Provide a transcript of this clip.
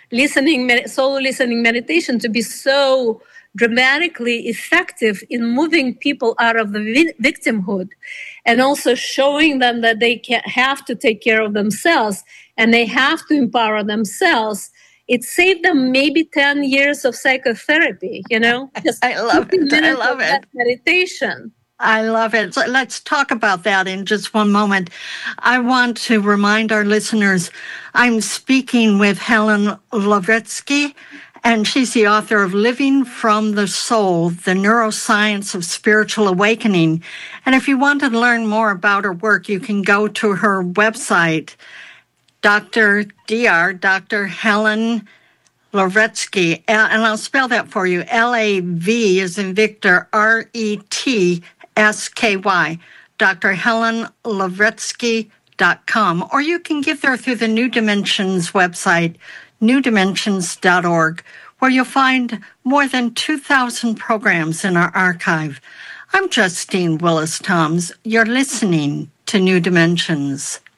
solo listening meditation to be so dramatically effective in moving people out of the victimhood, and also showing them that they have to take care of themselves and they have to empower themselves. It saved them maybe 10 years of psychotherapy, just I love it. I love it. Meditation. I love it. So let's talk about that in just one moment. I want to remind our listeners, I'm speaking with Helen Lovretsky, and she's the author of Living from the Soul, The Neuroscience of Spiritual Awakening. And if you want to learn more about her work, you can go to her website, Dr. Helen Lovretsky, and I'll spell that for you, L-A-V as in Victor, R-E-T-S-K-Y, drhelenlovretsky.com, or you can get there through the New Dimensions website, newdimensions.org, where you'll find more than 2,000 programs in our archive. I'm Justine Willis-Toms. You're listening to New Dimensions.